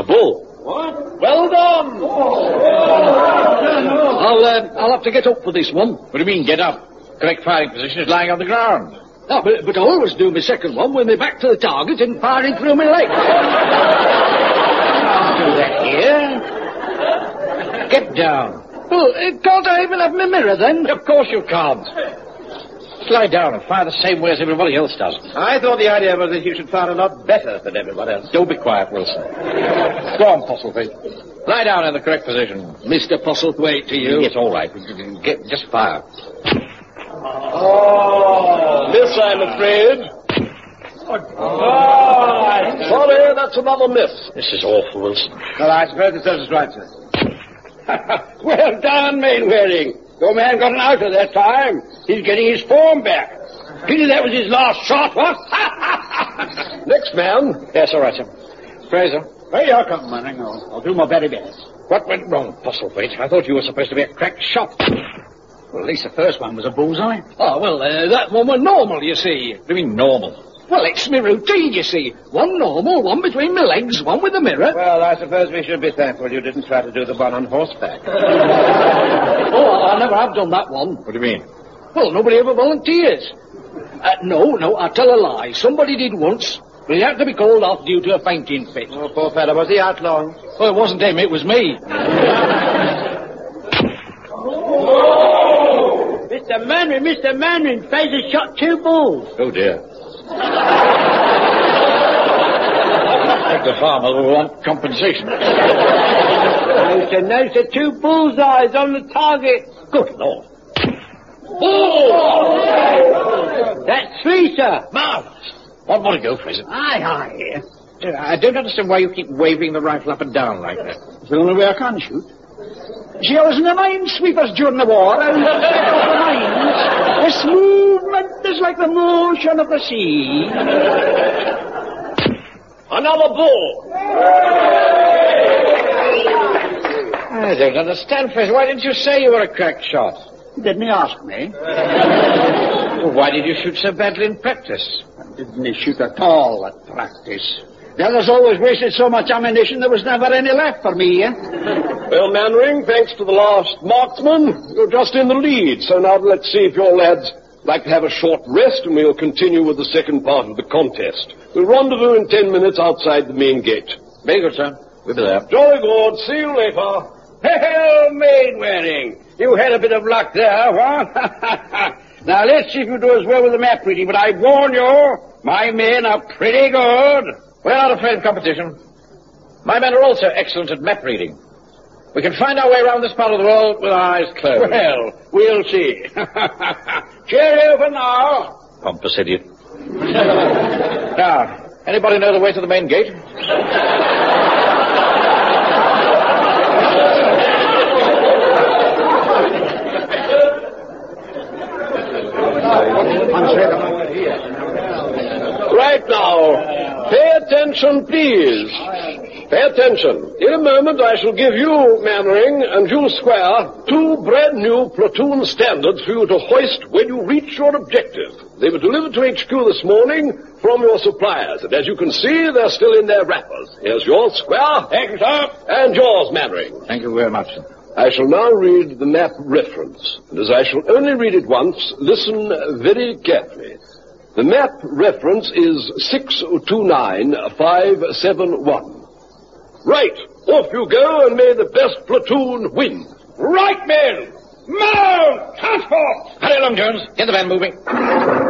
bull. What? Well done! I'll have to get up for this one. What do you mean, get up? Correct firing position is lying on the ground. No, but I always do my second one with my back to the target and firing through my leg. Can't do that here. Get down. Well, can't I even have my mirror then? Of course you can't. Lie down and fire the same way as everybody else does. I thought the idea was that you should fire a lot better than everyone else. Don't be quiet, Wilson. Go on, Postlethwaite. Lie down in the correct position. Mr. Postlethwaite to you. It's all right. Just fire. Oh, miss, I'm afraid. Sorry, that's another miss. This is awful, Wilson. Well, I suppose it serves us right, sir. Well done, Mainwaring. Your man got an out of that time. He's getting his form back. Pity that was his last shot, what? Next man. Yes, all right, sir. Fraser. Where you come, Manning. I'll do my very best. What went wrong, Postlethwaite? I thought you were supposed to be a crack shot. Well, at least the first one was a bullseye. Oh, well, that one was normal, you see. What do you mean, normal? Well, it's my routine, you see. One normal, one between my legs, one with the mirror. Well, I suppose we should be thankful you didn't try to do the one on horseback. Oh, I never have done that one. What do you mean? Well, nobody ever volunteers. No, I tell a lie. Somebody did once, but he had to be called off due to a fainting fit. Oh, poor fellow. Was he out long? Well, it wasn't him, it was me. Mr. Manning, Fraser shot 2 bulls. Oh, dear. The farmer will want compensation. No, sir, 2 bullseyes on the target. Good Lord. Oh! That's 3, sir. Marvellous. One more to go, Fraser. Aye. I don't understand why you keep waving the rifle up and down like that. It's the only way I can shoot. See, I was in the minesweepers during the war. I was the mines. This movement is like the motion of the sea. Another bull. I don't understand, Fraser. Why didn't you say you were a crack shot? Didn't he ask me? Well, why did you shoot so badly in practice? Didn't he shoot at all at practice? The others always wasted so much ammunition there was never any left for me, eh? Well, Mannering, thanks to the last marksman, you're just in the lead. So now let's see if your lads like to have a short rest, and we'll continue with the second part of the contest. We'll rendezvous in 10 minutes outside the main gate. Very good, sir. We'll be there. Jolly good. See you later. Hell, Mainwaring, you had a bit of luck there, what? Now, let's see if you do as well with the map reading, but I warn you, my men are pretty good. We're not afraid of competition. My men are also excellent at map reading. We can find our way around this part of the world with our eyes closed. Well, we'll see. Cheerio for now. Pompous idiot. Now, anybody know the way to the main gate? Right now, pay attention, please. Pay attention. In a moment, I shall give you, Mannering, and you, Square, 2 brand-new platoon standards for you to hoist when you reach your objective. They were delivered to HQ this morning from your suppliers, and as you can see, they're still in their wrappers. Here's yours, Square. Thank you, sir. And yours, Mannering. Thank you very much, sir. I shall now read the map reference, and as I shall only read it once, listen very carefully. The map reference is 629571. Right, off you go, and may the best platoon win. Right, men! Mount! Transport! Hurry along, Jones. Get the van moving.